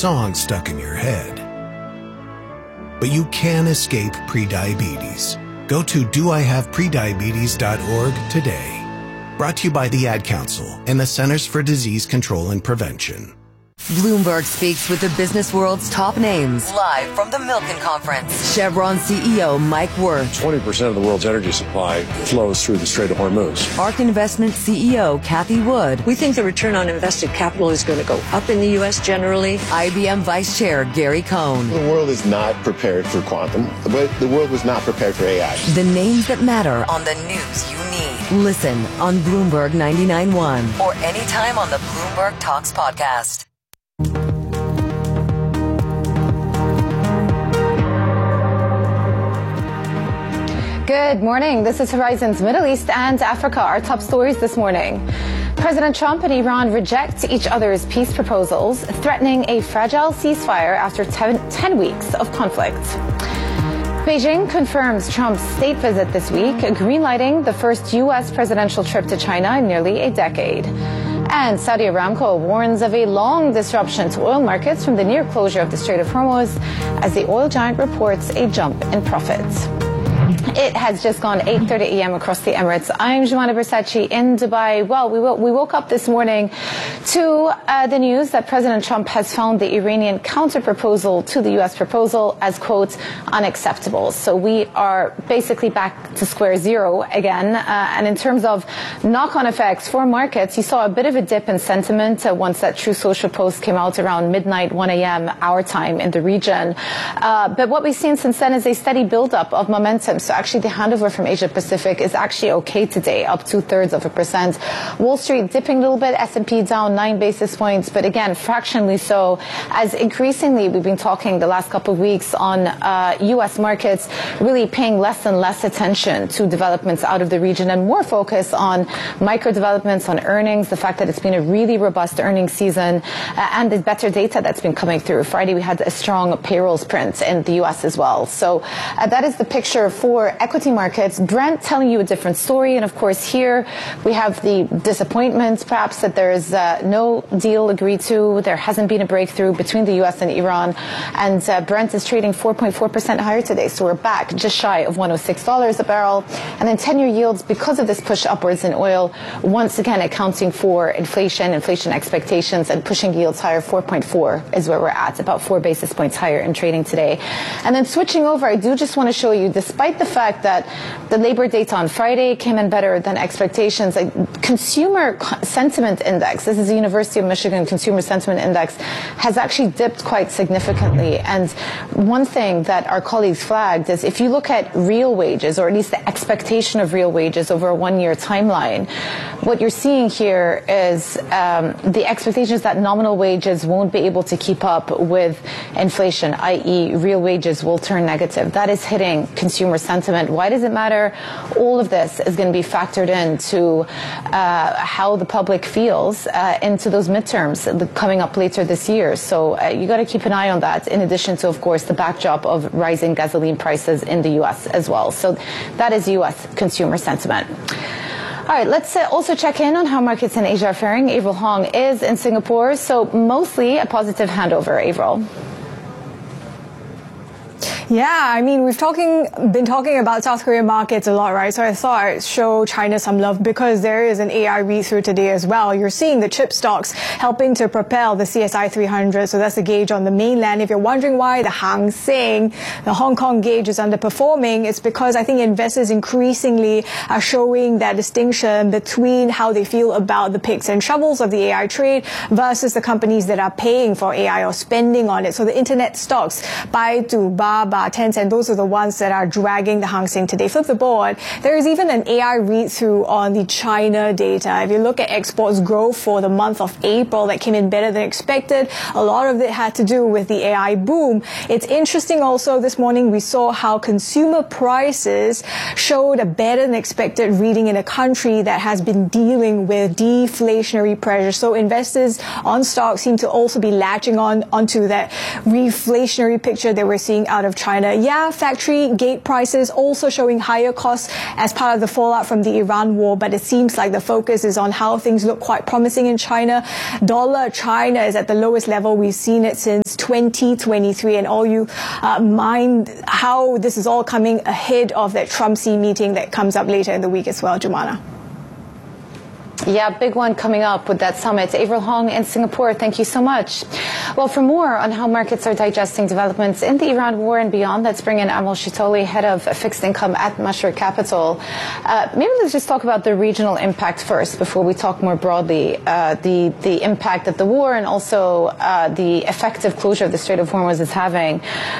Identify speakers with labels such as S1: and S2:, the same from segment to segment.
S1: song stuck in your head. But you can escape prediabetes. Go to doihaveprediabetes.org today. Brought to you by the Ad Council and the Centers for Disease Control and Prevention.
S2: Bloomberg speaks with the business world's top names. Live from the Milken Conference. Chevron CEO Mike Wirth.
S3: 20% of the world's energy supply flows through the Strait of Hormuz.
S2: ARK Investment CEO Cathie Wood.
S4: We think the return on invested capital is going to go up in the U.S. generally.
S2: IBM Vice Chair Gary Cohn.
S5: The world is not prepared for quantum, but the world was not prepared for AI.
S2: The names that matter on the news you need. Listen on Bloomberg 99.1 or anytime on the Bloomberg Talks podcast.
S6: Good morning. This is Horizon's Middle East and Africa. Our top stories this morning. President Trump and Iran reject each other's peace proposals, threatening a fragile ceasefire after 10 weeks of conflict. Beijing confirms Trump's state visit this week, greenlighting the first U.S. presidential trip to China in nearly a decade. And Saudi Aramco warns of a long disruption to oil markets from the near closure of the Strait of Hormuz as the oil giant reports a jump in profits. It has just gone 8:30 a.m. across the Emirates. I'm Joanna Versace in Dubai. Well, we woke up this morning to the news that President Trump has found the Iranian counter-proposal to the U.S. proposal as, quote, unacceptable. So we are basically back to square zero again. And in terms of knock-on effects for markets, you saw a bit of a dip in sentiment once that True Social post came out around midnight, 1 a.m. our time in the region. But what we've seen since then is a steady buildup of momentum. So actually the handover from Asia Pacific is actually okay today, up 2/3%. Wall Street dipping a little bit, S&P down 9 basis points, but again, fractionally so, as increasingly we've been talking the last couple of weeks on U.S. markets really paying less and less attention to developments out of the region and more focus on micro developments, on earnings, the fact that it's been a really robust earnings season, and the better data that's been coming through. Friday we had a strong payrolls print in the U.S. as well. So that is the picture for equity markets. Brent telling you a different story. And of course, here we have the disappointment, perhaps, that there is no deal agreed to. There hasn't been a breakthrough between the U.S. and Iran. And Brent is trading 4.4% higher today. So we're back just shy of $106 a barrel. And then 10-year yields, because of this push upwards in oil, once again accounting for inflation expectations and pushing yields higher. 4.4 is where we're at, about 4 basis points higher in trading today. And then switching over, I do just want to show you, despite the fact that the labor data on Friday came in better than expectations, consumer sentiment index, this is the University of Michigan Consumer Sentiment Index, has actually dipped quite significantly. And one thing that our colleagues flagged is if you look at real wages, or at least the expectation of real wages over a 1-year timeline, what you're seeing here is the expectation is that nominal wages won't be able to keep up with inflation, i.e. real wages will turn negative. That is hitting consumer sentiment. Why does it matter? All of this is going to be factored into how the public feels into those midterms coming up later this year. So you got to keep an eye on that, in addition to, of course, the backdrop of rising gasoline prices in the U.S. as well. So that is U.S. consumer sentiment. All right, let's also check in on how markets in Asia are faring. Avril Hong is in Singapore, so mostly a positive handover, Avril.
S7: Yeah, I mean, we've been talking about South Korean markets a lot, right? So I thought I'd show China some love because there is an AI read-through today as well. You're seeing the chip stocks helping to propel the CSI 300. So that's the gauge on the mainland. If you're wondering why the Hang Seng, the Hong Kong gauge, is underperforming, it's because I think investors increasingly are showing that distinction between how they feel about the picks and shovels of the AI trade versus the companies that are paying for AI or spending on it. So the internet stocks, Baidu, Baba, Tencent, those are the ones that are dragging the Hang Seng today. Flip the board. There is even an AI read-through on the China data. If you look at exports growth for the month of April, that came in better than expected. A lot of it had to do with the AI boom. It's interesting also, this morning we saw how consumer prices showed a better than expected reading in a country that has been dealing with deflationary pressure. So investors on stocks seem to also be latching onto that reflationary picture that we're seeing out of China China. Yeah, factory gate prices also showing higher costs as part of the fallout from the Iran war, but it seems like the focus is on how things look quite promising in China. Dollar China is at the lowest level we've seen it since 2023, and all you mind how this is all coming ahead of that Trump-Xi meeting that comes up later in the week as well, Jumana.
S6: Yeah, big one coming up with that summit. Avril Hong in Singapore, thank you so much. Well, for more on how markets are digesting developments in the Iran war and beyond, let's bring in Amal Shitoli, head of fixed income at Mashreq Capital. Maybe let's just talk about the regional impact first before we talk more broadly, the impact that the war and also the effective closure of the Strait of Hormuz is having.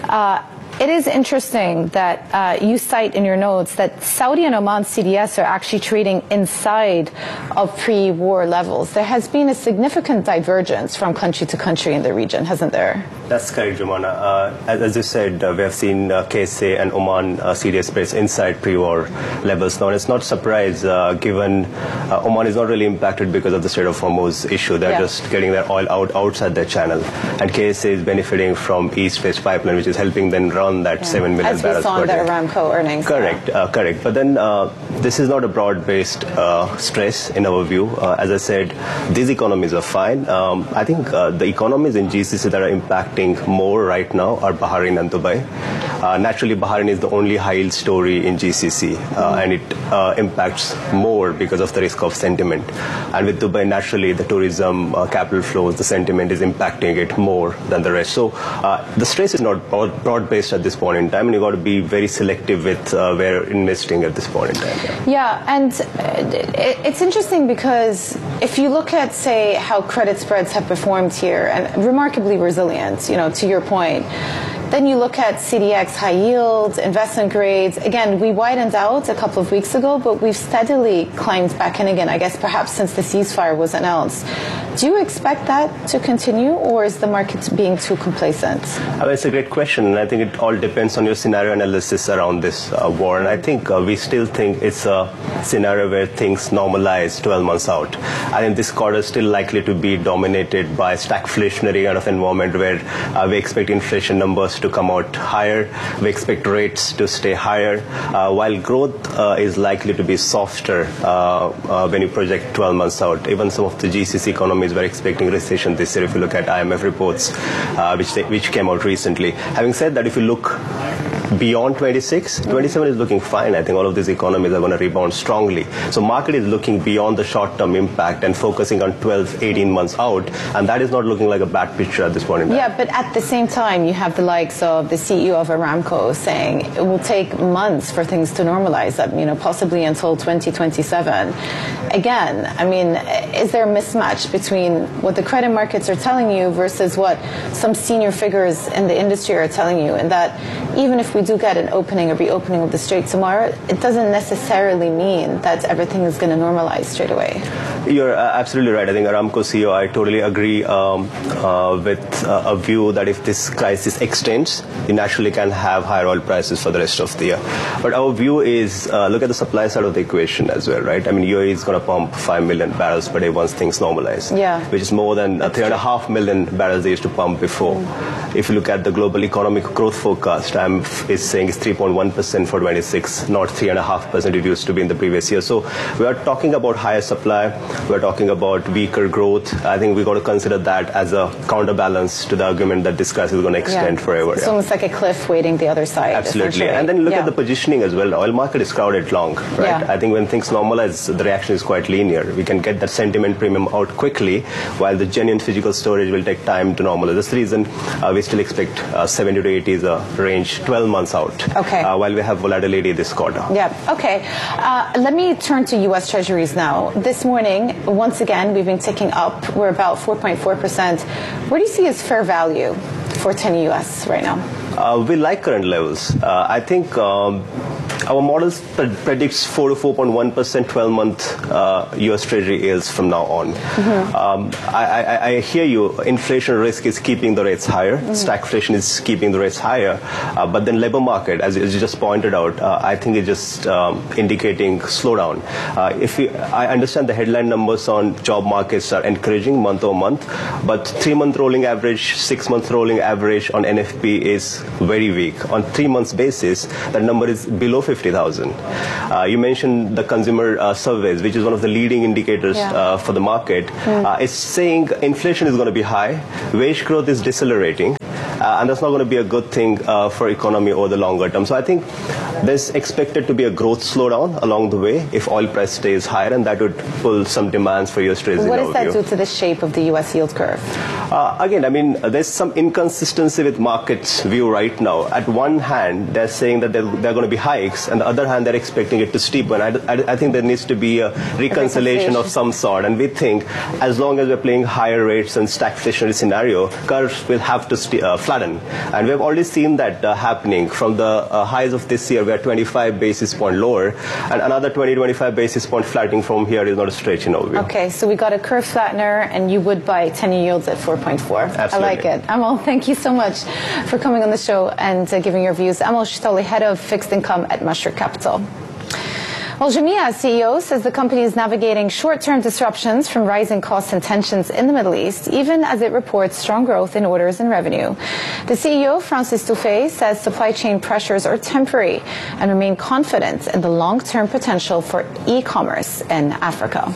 S6: It is interesting that you cite in your notes that Saudi and Oman CDS are actually trading inside of pre-war levels. There has been a significant divergence from country to country in the region, hasn't there?
S8: That's correct, Jumana. As you said, we have seen KSA and Oman CDS price inside pre-war levels now. And it's not surprise given Oman is not really impacted because of the Strait of Hormuz issue. They're just getting their oil out outside their channel. And KSA is benefiting from East-West pipeline, which is helping them run that 7 million barrels per day.
S6: As we saw in the Aramco earnings.
S8: Correct, correct. But then this is not a broad-based stress in our view. As I said, these economies are fine. I think the economies in GCC that are impacting more right now are Bahrain and Dubai. Naturally, Bahrain is the only high-yield story in GCC, and it impacts more because of the risk of sentiment. And with Dubai, naturally, the tourism, capital flows, the sentiment is impacting it more than the rest. So the stress is not broad-based at this point in time, and you've got to be very selective with where investing at this point in time.
S6: Yeah, and it's interesting because if you look at, say, how credit spreads have performed here, and remarkably resilient, you know, to your point, then you look at CDX high yields, investment grades. Again, we widened out a couple of weeks ago, but we've steadily climbed back in again, I guess perhaps since the ceasefire was announced. Do you expect that to continue, or is the market being too complacent?
S8: It's a great question, and I think it all depends on your scenario analysis around this war. And I think we still think it's a scenario where things normalize 12 months out. I think this quarter is still likely to be dominated by stagflationary kind of environment where we expect inflation numbers to come out higher. We expect rates to stay higher, while growth is likely to be softer when you project 12 months out. Even some of the GCC economies were expecting recession this year if you look at IMF reports, which came out recently. Having said that, if you look beyond 26, 27 is looking fine. I think all of these economies are going to rebound strongly. So market is looking beyond the short-term impact and focusing on 12, 18 months out, and that is not looking like a bad picture at this point in time.
S6: Yeah, but at the same time, you have the likes of the CEO of Aramco saying it will take months for things to normalize, you know, possibly until 2027. Again, I mean, is there a mismatch between what the credit markets are telling you versus what some senior figures in the industry are telling you, and that even if we do get an opening or reopening of the Strait tomorrow, it doesn't necessarily mean that everything is going to normalize straight away?
S8: You're absolutely right. I think Aramco CEO, I totally agree with a view that if this crisis extends, you naturally can have higher oil prices for the rest of the year. But our view is look at the supply side of the equation as well, right? I mean, UAE is going to pump 5 million barrels per day once things normalize, which is more than 3.5 million barrels they used to pump before. If you look at the global economic growth forecast, is saying it's 3.1% for 26, not 3.5% it used to be in the previous year. So we are talking about higher supply. We're talking about weaker growth. I think we've got to consider that as a counterbalance to the argument that this crisis is going to extend forever.
S6: It's almost like a cliff waiting the other side.
S8: Absolutely. And then look at the positioning as well. The oil market is crowded long, right? I think when things normalize, the reaction is quite linear. We can get that sentiment premium out quickly, while the genuine physical storage will take time to normalize. That's the reason we still expect 70 to 80 is a range 12 months out, while we have volatility this quarter.
S6: Yeah, okay. Let me turn to U.S. Treasuries now. This morning, once again, we've been ticking up. We're about 4.4%. Where do you see as fair value for 10 U.S. right now?
S8: We like current levels. I think Our models predicts 4 to 4.1% 12-month U.S. Treasury yields from now on. I hear you. Inflation risk is keeping the rates higher. Stagflation is keeping the rates higher. But then labor market, as you just pointed out, I think it's just indicating slowdown. I understand the headline numbers on job markets are encouraging month over month, but 3-month rolling average, 6-month rolling average on NFP is very weak. On 3 months basis, that number is below 50,000. You mentioned the consumer surveys, which is one of the leading indicators for the market. It's saying inflation is going to be high, wage growth is decelerating, and that's not going to be a good thing for economy over the longer term. So I think there's expected to be a growth slowdown along the way if oil price stays higher, and that would pull some demands for U.S. Treasury.
S6: What does that do to the shape of the U.S. yield curve?
S8: Again, I mean, there's some inconsistency with markets view right now. At one hand, they're saying that there are going to be hikes, and the other hand, they're expecting it to steepen. I think there needs to be a reconciliation of some sort, and we think as long as we're playing higher rates and stagflationary scenario, curves will have to flatten. And we've already seen that happening from the highs of this year. We're 25 basis point lower, and another 20-25 basis point flattening from here is not a stretch in our view.
S6: Okay, so we got a curve flattener, and you would buy 10-year yields at 4.4.
S8: Absolutely.
S6: I like it. Amal, thank you so much for coming on the show and giving your views. Amal Shitoli, head of fixed income at Mashreq Capital. Well, Jumia CEO says the company is navigating short-term disruptions from rising costs and tensions in the Middle East, even as it reports strong growth in orders and revenue. The CEO, Francis Dufay, says supply chain pressures are temporary and remain confident in the long-term potential for e-commerce in Africa.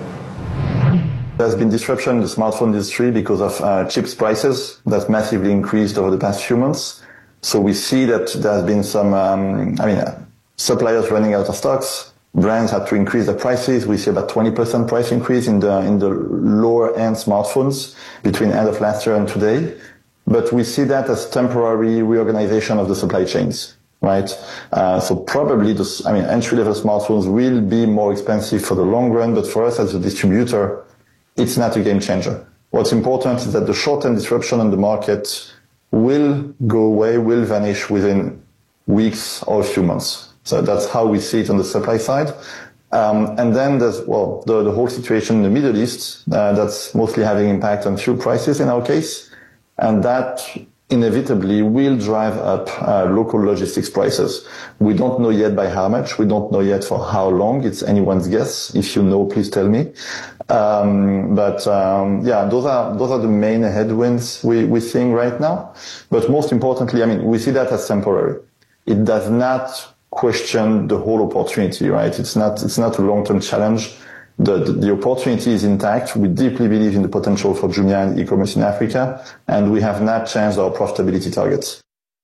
S9: There's been disruption in the smartphone industry because of chips prices that massively increased over the past few months. So we see that there's been some, suppliers running out of stocks. Brands had to increase their prices. We see about 20% price increase in the lower end smartphones between end of last year and today. But we see that as temporary reorganization of the supply chains, right? So probably entry-level smartphones will be more expensive for the long run, but for us as a distributor, it's not a game changer. What's important is that the short-term disruption on the market will go away, will vanish within weeks or a few months. So that's how we see it on the supply side. And then there's, the whole situation in the Middle East, that's mostly having impact on fuel prices in our case. And that inevitably will drive up local logistics prices. We don't know yet by how much. We don't know yet for how long. It's anyone's guess. If you know, please tell me. Those are the main headwinds we're seeing right now. But most importantly, we see that as temporary. It does not question the whole opportunity, right? It's not a long-term challenge. The opportunity is intact. We deeply believe in the potential for Jumia and e-commerce in Africa, and we have not changed our profitability targets.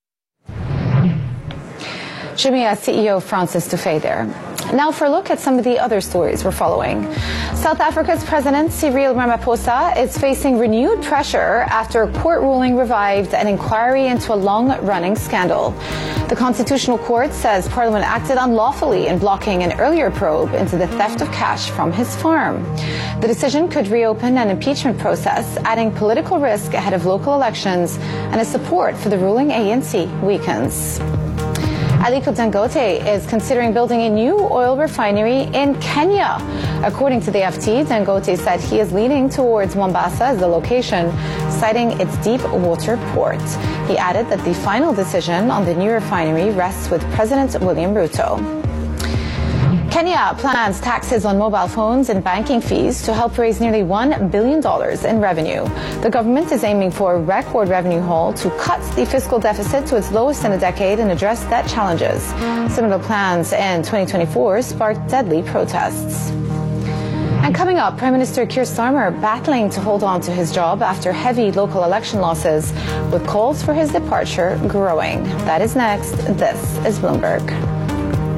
S6: Jumia CEO Francis Dufay there. Now for a look at some of the other stories we're following. South Africa's President Cyril Ramaphosa is facing renewed pressure after a court ruling revived an inquiry into a long-running scandal. The Constitutional Court says Parliament acted unlawfully in blocking an earlier probe into the theft of cash from his farm. The decision could reopen an impeachment process, adding political risk ahead of local elections, and as support for the ruling ANC weakens. Aliko Dangote is considering building a new oil refinery in Kenya. According to the FT, Dangote said he is leaning towards Mombasa as the location, citing its deep water port. He added that the final decision on the new refinery rests with President William Ruto. Kenya plans taxes on mobile phones and banking fees to help raise nearly $1 billion in revenue. The government is aiming for a record revenue haul to cut the fiscal deficit to its lowest in a decade and address debt challenges. Similar plans in 2024 sparked deadly protests. And coming up, Prime Minister Keir Starmer battling to hold on to his job after heavy local election losses, with calls for his departure growing. That is next. This is Bloomberg.